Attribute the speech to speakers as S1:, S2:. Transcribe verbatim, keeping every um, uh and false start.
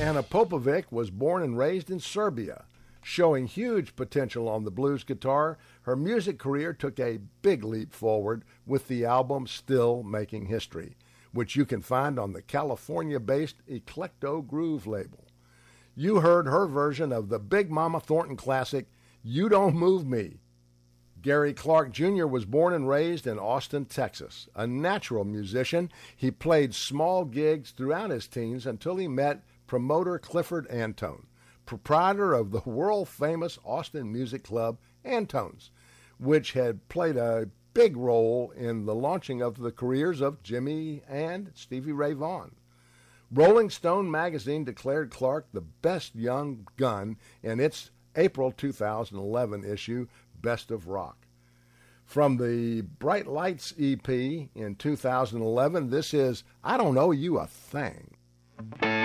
S1: Anna Popovic was born and raised in Serbia. Showing huge potential on the blues guitar, her music career took a big leap forward with the album Still Making History, which you can find on the California-based Eclecto Groove label. You heard her version of the Big Mama Thornton classic, You Don't Move Me. Gary Clark Junior was born and raised in Austin, Texas. A natural musician, he played small gigs throughout his teens until he met promoter Clifford Antone, proprietor of the world-famous Austin music club Antone's, which had played a big role in the launching of the careers of Jimmy and Stevie Ray Vaughan. Rolling Stone magazine declared Clark the best young gun in its April two thousand eleven issue, Best of Rock. From the Bright Lights E P in two thousand eleven, this is I Don't Owe You a Thing.